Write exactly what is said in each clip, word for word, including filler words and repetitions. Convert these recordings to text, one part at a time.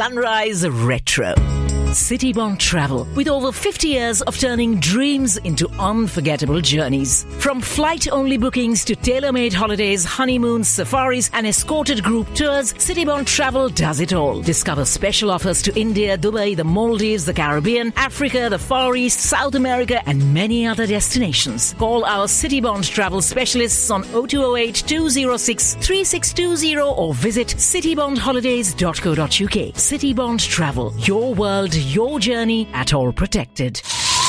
Sunrise Retro. Citybond Travel, with over fifty years of turning dreams into unforgettable journeys. From flight-only bookings to tailor-made holidays, honeymoons, safaris and escorted group tours, Citybond Travel does it all. Discover special offers to India, Dubai, the Maldives, the Caribbean, Africa, the Far East, South America and many other destinations. Call our Citybond Travel specialists on oh two oh eight, two oh six, three six two oh or visit citybond holidays dot co dot uk. Citybond Travel, your world, your journey, at all protected.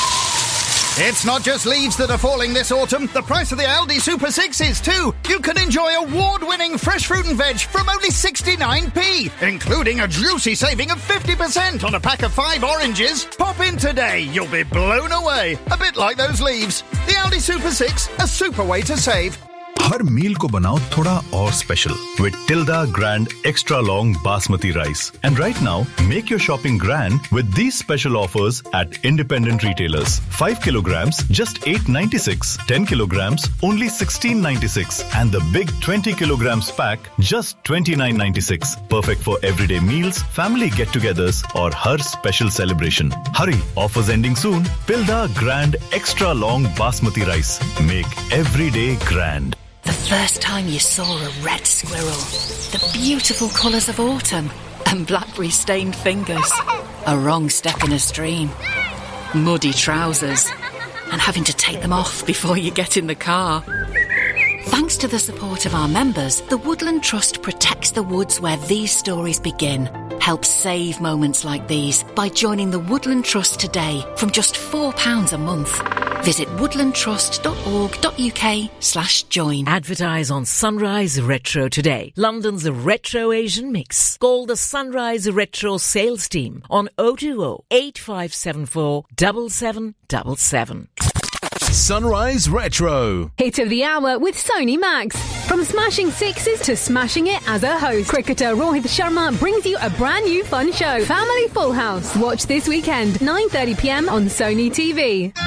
It's not just leaves that are falling this autumn. The price of the Aldi Super six is too. You can enjoy award-winning fresh fruit and veg from only sixty-nine p, including a juicy saving of fifty percent on a pack of five oranges. Pop in today. You'll be blown away. A bit like those leaves. The Aldi Super six, a super way to save. हर मील को बनाओ थोड़ा और special with Tilda Grand Extra Long Basmati Rice. And right now, make your shopping grand with these special offers at independent retailers. five kilograms, just eight ninety-six. ten kilograms, only sixteen ninety-six. And the big twenty kilograms pack, just twenty-nine ninety-six. Perfect for everyday meals, family get-togethers, or her special celebration. Hurry, offers ending soon. Tilda Grand Extra Long Basmati Rice. Make every day grand. The first time you saw a red squirrel, the beautiful colours of autumn, and blackberry-stained fingers, a wrong step in a stream, muddy trousers, and having to take them off before you get in the car. Thanks to the support of our members, the Woodland Trust protects the woods where these stories begin. Help save moments like these by joining the Woodland Trust today from just four pounds a month. Visit woodlandtrust.org.uk slash join. Advertise on Sunrise Retro today. London's Retro Asian Mix. Call the Sunrise Retro sales team on oh two oh, eight five seven four, seven seven seven seven. Sunrise Retro. Hit of the hour with Sony Max. From smashing sixes to smashing it as a host, cricketer Rohit Sharma brings you a brand new fun show, Family Full House. Watch this weekend, nine thirty p m on Sony T V.